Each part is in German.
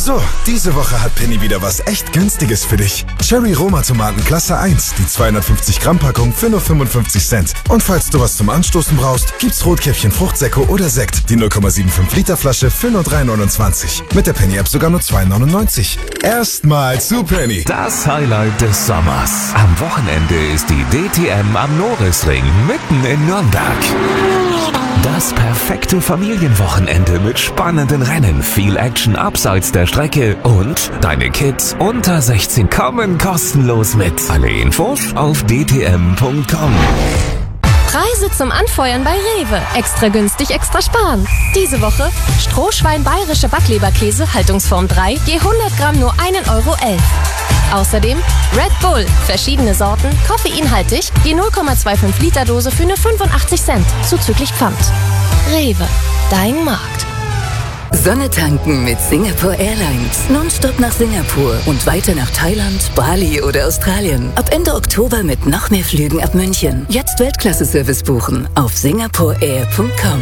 So, diese Woche hat Penny wieder was echt Günstiges für dich. Cherry Roma Tomaten Klasse 1, die 250 Gramm Packung für nur 55 Cent. Und falls du was zum Anstoßen brauchst, gibt's Rotkäppchen Fruchtsäcko oder Sekt, die 0,75 Liter Flasche für nur 3,29. Mit der Penny App sogar nur 2,99. Erstmal zu Penny. Das Highlight des Sommers. Am Wochenende ist die DTM am Norisring mitten in Nürnberg. Das perfekte Familienwochenende mit spannenden Rennen, viel Action abseits der Strecke und deine Kids unter 16 kommen kostenlos mit. Alle Infos auf dtm.com. Preise zum Anfeuern bei Rewe. Extra günstig, extra sparen. Diese Woche Strohschwein bayerische Backleberkäse, Haltungsform 3, je 100 Gramm nur 1,11 Euro. Außerdem Red Bull, verschiedene Sorten, koffeinhaltig, je 0,25 Liter Dose für nur 85 Cent, zuzüglich Pfand. Rewe, dein Markt. Sonne tanken mit Singapore Airlines. Nonstop nach Singapur und weiter nach Thailand, Bali oder Australien. Ab Ende Oktober mit noch mehr Flügen ab München. Jetzt Weltklasse-Service buchen auf singaporeair.com.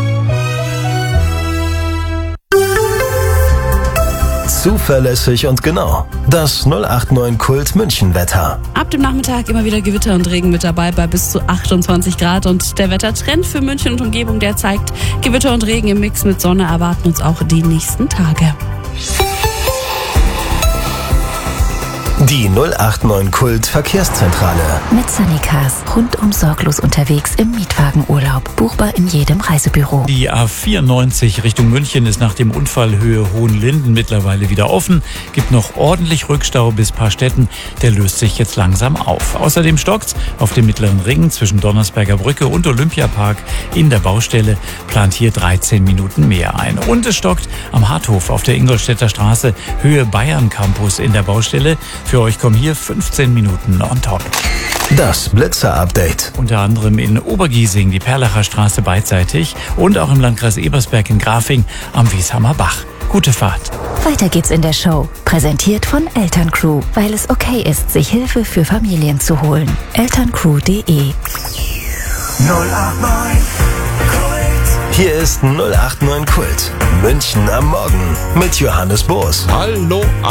Zuverlässig und genau. Das 089 Kult München Wetter. Ab dem Nachmittag immer wieder Gewitter und Regen mit dabei bei bis zu 28 Grad. Und der Wettertrend für München und Umgebung, der zeigt, Gewitter und Regen im Mix mit Sonne erwarten uns auch die nächsten Tage. Die 089 Kult Verkehrszentrale. Mit Sunnycars. Rundum sorglos unterwegs im Mietwagenurlaub. Buchbar in jedem Reisebüro. Die A94 Richtung München ist nach dem Unfall Höhe Hohenlinden mittlerweile wieder offen. Gibt noch ordentlich Rückstau bis Paarstetten. Der löst sich jetzt langsam auf. Außerdem stockt's auf dem Mittleren Ring zwischen Donnersberger Brücke und Olympiapark in der Baustelle. Plant hier 13 Minuten mehr ein. Und es stockt am Harthof auf der Ingolstädter Straße Höhe Bayern Campus in der Baustelle. Für euch kommen hier 15 Minuten on top. Das Blitzer-Update. Unter anderem in Obergiesing, die Perlacher Straße beidseitig und auch im Landkreis Ebersberg in Grafing am Wieshammer Bach. Gute Fahrt. Weiter geht's in der Show. Präsentiert von Elterncrew, weil es okay ist, sich Hilfe für Familien zu holen. Elterncrew.de 089 Hier ist 089 Kult. München am Morgen mit Johannes Boos. Hallo